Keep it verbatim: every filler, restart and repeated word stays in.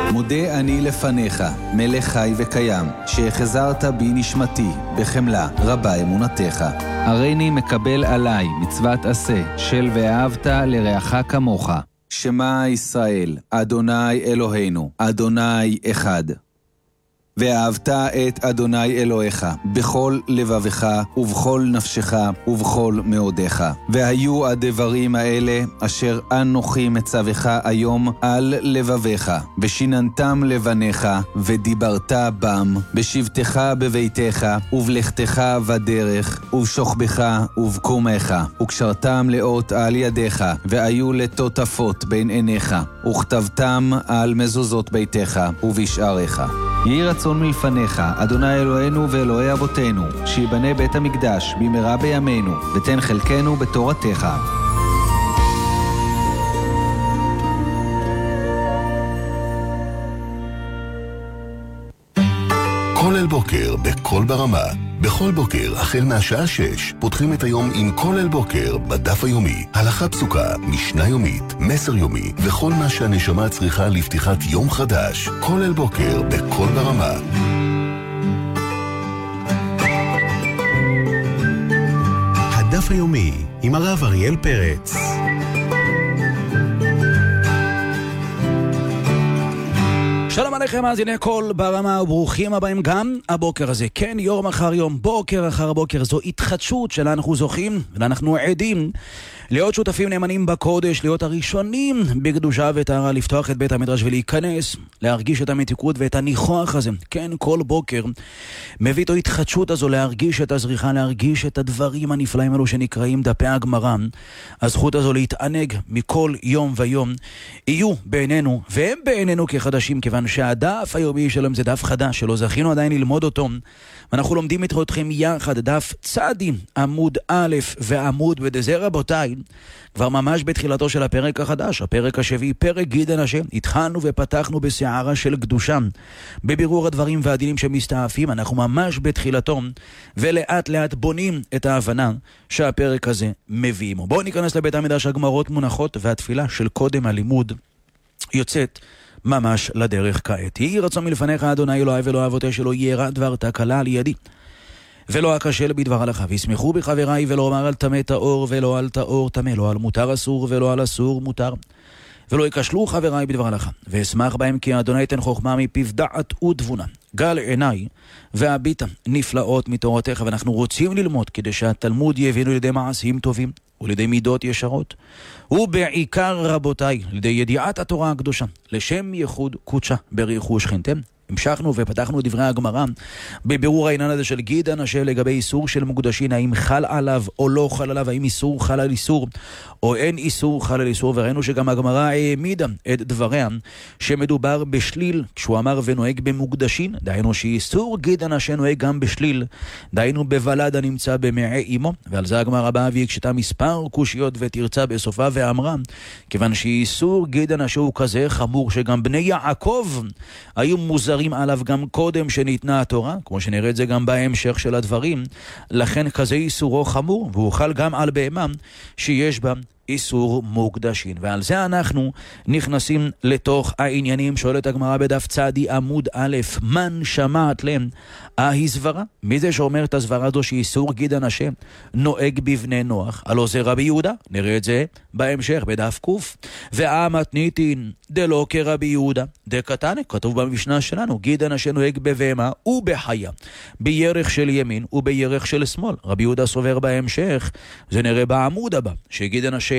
מודה אני לפניך, מלך חי וקיים, שהחזרת בי נשמתי, בחמלה רבה אמונתך. הריני מקבל עליי מצוות עשה, של ואהבת לרעך כמוך. שמע ישראל, אדוני אלוהינו, אדוני אחד. ואהבת את אדוני אלוהיך, בכל לבבך ובכל נפשך ובכל מאודיך. והיו הדברים האלה אשר אנוכי מצווך היום על לבביך, ושיננתם לבניך, ודיברת בם, בשבתך בביתך, ובלכתך בדרך, ובשוכבך ובקומך, וקשרתם לאות על ידיך, והיו לטוטפות בין עיניך, וכתבתם על מזוזות ביתך ובשעריך. יהי רצון מלפניך, אדוני אלוהינו ואלוהי אבותינו, שיבנה בית המקדש במהרה בימינו, ותן חלקנו בתורתך. כל אל בוקר בכל ברמה. בכל בוקר, החל מהשעה שש, פותחים את היום עם כל אל בוקר בדף היומי. הלכה פסוקה, משנה יומית, מסר יומי, וכל מה שהנשמה צריכה לפתיחת יום חדש. כל אל בוקר בכל ברמה. הדף היומי עם הרב אריאל פרץ. שלום עליכם מאזיני כל ברמה וברוכים הבאים גם הבוקר הזה. כן, יום אחר יום, בוקר אחר בוקר, זו התחדשות שלה אנחנו זוכים ואנחנו עדים להיות שותפים נאמנים בקודש, להיות הראשונים בקדושה וטהרה, לפתוח את בית המדרש ולהיכנס, להרגיש את המתיקות ואת הניחוח הזה. כן, כל בוקר מביא את ההתחדשות הזו, להרגיש את הזריחה, להרגיש את הדברים הנפלאים האלו שנקראים דפי הגמרא. הזכות הזו להתענג מכל יום ויום יהיו בעינינו, והם בעינינו כחדשים, כיוון שהדף היומי שלהם זה דף חדש, שלא זכינו עדיין ללמוד אותו, ואנחנו לומדים אתכם יחד דף צדי, עמוד א' ועמוד ב'. רבותיי, כבר ממש בתחילתו של הפרק החדש, הפרק השביעי, פרק גיד השם. התחלנו ופתחנו בסערה של קדושה, בבירור הדברים והדינים שמסתעפים. אנחנו ממש בתחילתו, ולאט לאט בונים את ההבנה שהפרק הזה מביא. בואו ניכנס לבית המדרש, הגמרות מונחות, והתפילה של קודם הלימוד יוצאת ממש לדרך כעת. יהי רצון מלפניך, אדוני אלוהי ואלוהי אבותיי, שלא ירע דבר תקלה על ידי ולא אקשל בדבר הלכה, וישמחו בחבריי, ולא אומר על טמא טהור ולא על טהור טמא, לא על מותר אסור ולא על אסור מותר, ולא יקשלו חבריי בדבר הלכה, ואשמח בהם כי אדוני יתן חוכמה מפיו דעת ותבונה. גל עיניי והביטה נפלאות מתורתך. ואנחנו רוצים ללמוד כדי שהתלמוד יבינו לידי מעשים טובים ולידי מידות ישרות, ובעיקר רבותיי לידי ידיעת התורה הקדושה, לשם ייחוד קודשה בריחו שכנתם. המשכנו ופתחנו דברי הגמרא בבירור העניין הזה של גיד הנשה לגבי איסור של מוקדשין, האם חל עליו או לא חל עליו, האם איסור חל על איסור או אין איסור חל על איסור. וראינו שגם הגמרא העמידה את דבריה שמדובר בשליל כשהוא אמר ונוהג במוקדשין, דהיינו שאיסור גיד הנשה נוהג גם בשליל, דהיינו בוולד הנמצא במעי אמו. ועל זה הגמרא באה והקשתה מספר קושיות ותרצה בסופה ואמרה, כיוון שאיסור גיד הנשה הוא כזה חמור שגם בני יעקב היו מוזרים עליו גם קודם שניתנה התורה, כמו שנראה את זה גם בהמשך של הדברים, לכן כזה איסורו חמור, והוא חל גם על בהמה שיש בה איסור מוקדשין. ועל זה אנחנו נכנסים לתוך העניינים. שואלת הגמרא בדף צדי עמוד א', מן שמעת להם ההסברה? מי זה שאומר את הסברה הזו שאיסור גיד הנשה נוהג בבני נוח? הלא זה רבי יהודה, נראה את זה בהמשך בדף קוף. והמתניתין דלא כרבי יהודה דקתנה, כתוב במשנה שלנו, גיד הנשה נוהג בבהמה ובחיה, בירך של ימין ובירך של שמאל. רבי יהודה סובר בהמשך, זה נראה בעמוד הבא, שגיד הנשה